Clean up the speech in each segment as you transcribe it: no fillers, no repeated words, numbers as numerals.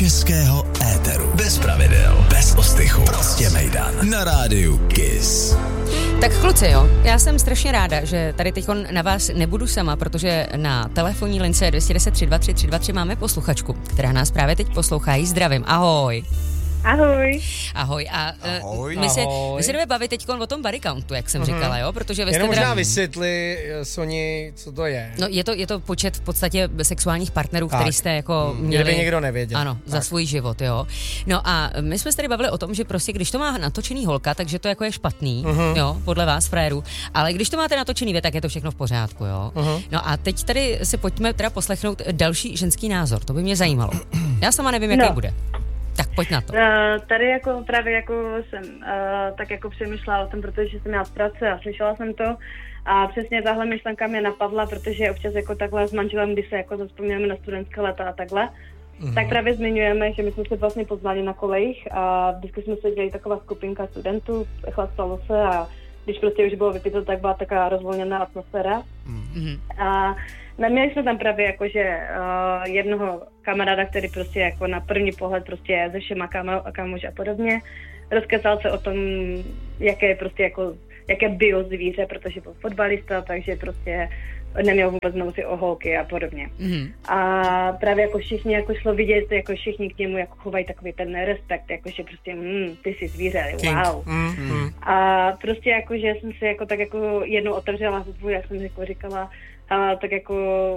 českého éteru. Bez pravidel, bez ostychu. Prostě mejdan. Na rádiu KISS. Tak kluci, jo, já jsem strašně ráda, že tady teď na vás nebudu sama, protože na telefonní lince 210 323 323 máme posluchačku, která nás právě teď poslouchá. Jí zdravím, ahoj. Ahoj. Ahoj. A ahoj. My se jdeme bavit teď o tom body countu, jak jsem říkala, jo, protože vy jste jenom možná vysvětli, Soni, co to je. No je to počet v podstatě sexuálních partnerů, který jste jako měli. Kdyby někdo nevěděl. Ano, tak. Za svůj život, jo. No a my jsme se tady bavili o tom, že prostě když to má natočený holka, takže to jako je špatný, jo, podle vás frérů, ale když to máte natočený vy, tak je to všechno v pořádku, jo. No a teď tady si pojďme teda poslechnout další ženský názor, to by mě zajímalo. Já sama nevím, jaký bude. Tak pojď na to. Tady jako právě jako jsem tak jako přemýšlela o tom, protože jsem měla z práce a slyšela jsem to a přesně tahle myšlenka mě napadla, protože občas jako takhle s manželem, když se jako zavzpomínáme na studentské léta a takhle, tak právě zmiňujeme, že my jsme se vlastně poznali na kolejích a vždycky jsme se dělali taková skupinka studentů, chlastalo se a když prostě už bylo vypito, tak byla taková rozvolněná atmosféra. A měli jsme tam právě jakože jednoho kamaráda, který prostě jako na první pohled prostě ze všema kamož a podobně. Rozkecal se o tom, jaké je prostě jako, jaké bio zvíře, protože byl fotbalista, takže prostě neměl vůbec nousy o holky a podobně. A právě jako všichni jako šlo vidět, jako všichni k němu jako chovají takový ten respekt, jakože prostě ty jsi zvíře, wow. A prostě jako, že jsem si jako tak jako jednou otevřela hubu, jak jsem jako říkala, tak jako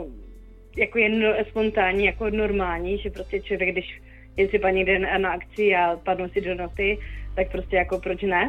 je spontánní, jako normální, že prostě člověk, když je třeba někde na akci a padnou si do noty, tak prostě jako proč ne?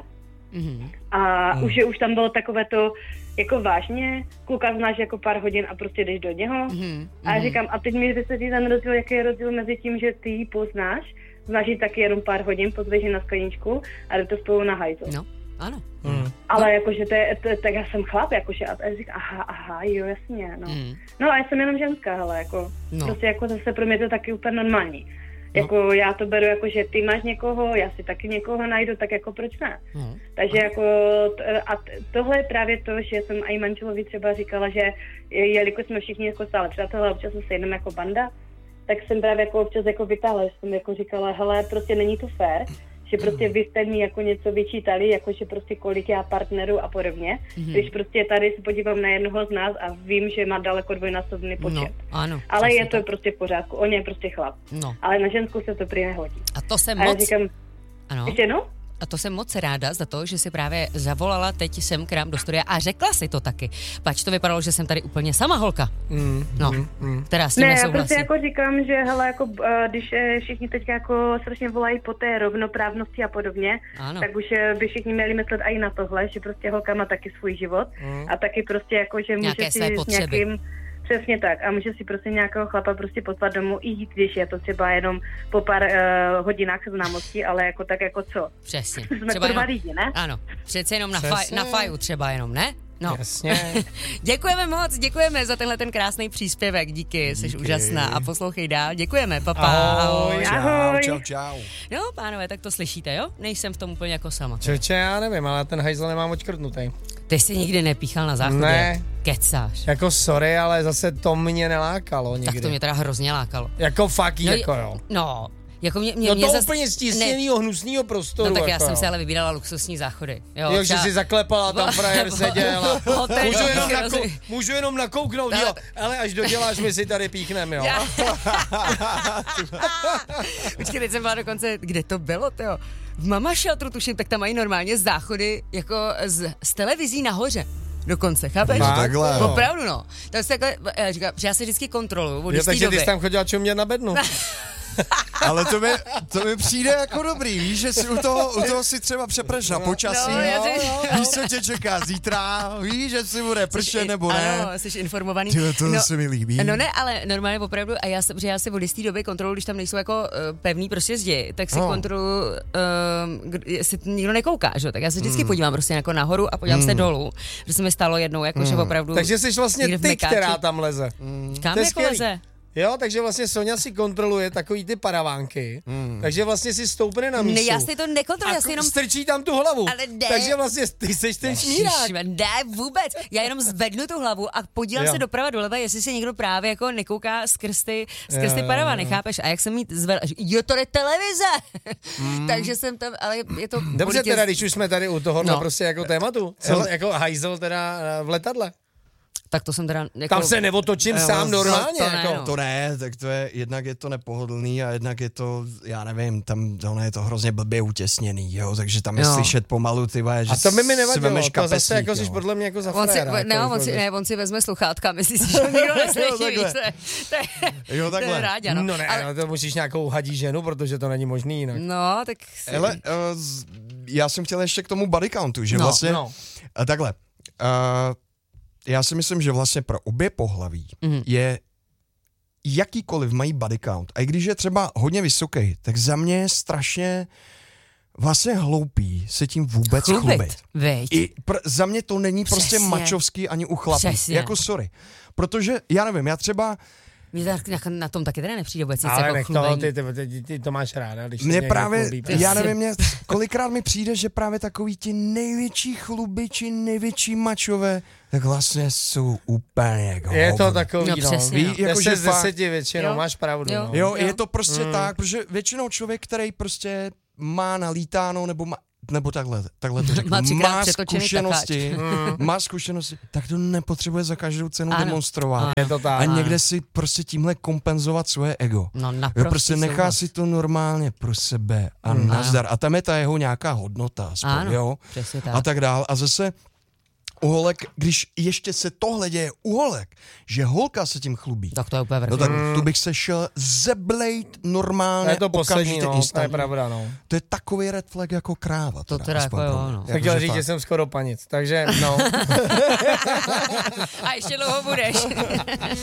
A už tam bylo takové to, jako vážně, kluka znáš jako pár hodin a prostě jdeš do něho. A já říkám, a teď mi vysvětlí ten rozdíl, jaký je rozdíl mezi tím, že ty ji poznáš, znáš ji taky jenom pár hodin, pozveš ji na skleničku a jde to spolu na hajzl. No, ano. Ale jakože tak já jsem chlap, jakože a říkám, aha, jo, jasně, no. No a já jsem jenom ženská, hele, jako, prostě jako zase pro mě to taky úplně normální. Jako já to beru jako, že ty máš někoho, já si taky někoho najdu, tak jako proč ne? Takže jako, tohle je právě to, že jsem i manželovi třeba říkala, že jelikož jsme všichni jako stále přátelé, občas se sejdeme jako banda, tak jsem právě jako občas jako vytáhla, že jsem jako říkala, hele, prostě není to fér, že prostě vy jste mi jako něco vyčítali, jakože prostě kolik já partnerů a podobně, když prostě tady se podívám na jednoho z nás a vím, že má daleko dvojnásobný počet. No, ano. Ale je to prostě v pořádku, on je prostě chlap. No. Ale na ženskou se to prý nehodí. A to jsem moc... Říkám, ano. Ještě no? A to jsem moc ráda za to, že si právě zavolala teď sem k nám do studia a řekla si to taky. Pač to vypadalo, že jsem tady úplně sama holka. Která s tím nesouhlasí. Já prostě jako říkám, že hele, jako, když všichni teď jako strašně volají po té rovnoprávnosti a podobně, tak už by všichni měli myslet i na tohle, že prostě holka má taky svůj život a taky prostě jako, že může si s nějakým... Přesně tak. A může si prostě nějakého chlapa prostě pozvat domů i jít, když je to třeba jenom po pár hodinách známostí, ale jako tak jako co? Přesně. Jsme kurva lidi, ne? Ano. Přece jenom na faju třeba jenom, ne? No. Jasně. děkujeme za tenhle ten krásný příspěvek, díky, jsi úžasná a poslouchej dál, děkujeme, papa. Ahoj. Čau. No, pánové, tak to slyšíte, jo? Nejsem v tom úplně jako sama. Čeče, já nevím, ale ten hajzl nemám odškrtnutej. Ty jsi nikdy nepíchal na záchodě? Ne. Kecáš. Jako sorry, ale zase to mě nelákalo nikdy. Tak to mě teda hrozně lákalo. Jako fakt, jako jo. No, jako mě to úplně stísněnýho, hnusnýho prostoru. No tak jako já jsem si ale vybírala luxusní záchody. Jo, že si zaklepala, tam frajer seděl a můžu jenom nakouknout, jo. Ale až doděláš, my si tady píchneme, jo. Počkej, teď jsem byla dokonce, kde to bylo, tyjo? V Mama Shelteru tuším, tak tam mají normálně záchody jako z televizí nahoře. Dokonce, chápeš? No, takhle, opravdu, no. To je takhle, říkám, že já si vždycky kontroluju od jistý takže doby. ty jsi tam chodila čumět na bednu. Ale to mi přijde jako dobrý, víš, že si u toho si třeba přepreš na počasí, víš, co tě čeká zítra, víš, že si bude pršet nebo ne. Ano, jsi informovaný. Tyhle, to se mi líbí. No ne, ale normálně opravdu, a já si od jistý doby kontroluji, když tam nejsou jako pevný prostě zdi, tak si kontroluji, jestli nikdo nekouká, že? Tak já se vždycky podívám prostě jako nahoru a podívám se dolů, že se mi stalo jednou, jako že opravdu. Takže jsi vlastně ty, která tam leze. Kam jako leze? Jo, takže vlastně Sonja si kontroluje takový ty paravánky, takže vlastně si stoupne na místu. Ne, já si to nekontroluji, já si jenom... strčí tam tu hlavu. Ale ne. Takže vlastně ty seš ten šmírák. Ne, vůbec. Já jenom zvednu tu hlavu a podívám se doprava doleva, jestli se někdo právě jako nekouká skrz ty paravany, chápeš? A jak jsem jí zvedla, jo, to je televize. Takže jsem tam, ale je to... Dobře teda, když už jsme tady u toho prostě jako tématu. Co, jako hajzel teda v letadle. Tak to jsem teda... Jako... Tam se neotočím sám normálně. To ne, tak to je, jednak je to nepohodlný a jednak je to, já nevím, tam je to hrozně blbě utěsněný, jo, takže tam je slyšet pomalu, ty že a to by mi nevadilo, to kapesník, zase jako jsi podle mě jako za fréra. On si vezme sluchátka, myslíš si, že nikdo neslyší, to je ráďa, no. No ne, ale to musíš nějakou hadí ženu, protože to není možný jinak. No, tak... Hele, já jsem chtěl ještě k tomu body countu, že vlastně, takhle, já si myslím, že vlastně pro obě pohlaví je jakýkoliv mají body count. A i když je třeba hodně vysoký, tak za mě je strašně vlastně hloupý se tím vůbec chlubit. Za mě to není prostě mačovský ani u chlapů. Jako sorry. Protože, já nevím, já třeba... Mně na tom taky teda nepřijde vůbec nic ale jako chlubení. Ty to máš ráda, když mě právě, já nevím, kolikrát mi přijde, že právě takový ti největší chlubiči, největší mačové, tak vlastně jsou úplně jako je to takový, no. Přesně, jako 10 z 10 většinou, máš pravdu. Jo, je to prostě tak, protože většinou člověk, který prostě má nalítáno, nebo takhle to řeknu, má zkušenosti, tak to nepotřebuje za každou cenu demonstrovat. Je to tak. A někde si prostě tímhle kompenzovat svoje ego. No, prostě nechá si to normálně pro sebe a nazdar. A tam je ta jeho nějaká hodnota, aspoň, jo? A tak dál. A zase u holek, když ještě se tohle děje u holek, že holka se tím chlubí, tak to je úplně no tak tu bych se šel zeblejt normálně. Je to poslední, to je pravda, no. To je takový red flag jako kráva. To teda jako jo, no. Tak chtěl říct, že jsem skoro panic, takže no. A ještě dlouho budeš.